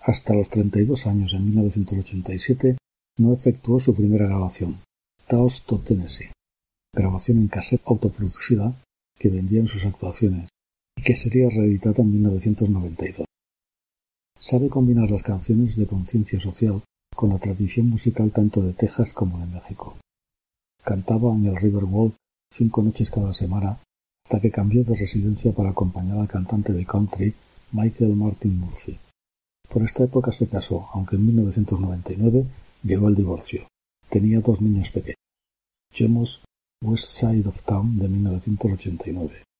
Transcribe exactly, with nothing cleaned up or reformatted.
Hasta los treinta y dos años, en mil novecientos ochenta y siete, no efectuó su primera grabación, Taos to Tennessee, grabación en cassette autoproducida que vendía en sus actuaciones y que sería reeditada en mil novecientos noventa y dos. Sabe combinar las canciones de conciencia social con la tradición musical tanto de Texas como de México. Cantaba en el Riverwalk cinco noches cada semana hasta que cambió de residencia para acompañar al cantante de country Michael Martin Murphey. Por esta época se casó, aunque en mil novecientos noventa y nueve llegó el divorcio. Tenía dos niños pequeños. Escuchemos West Side of Town de mil novecientos ochenta y nueve.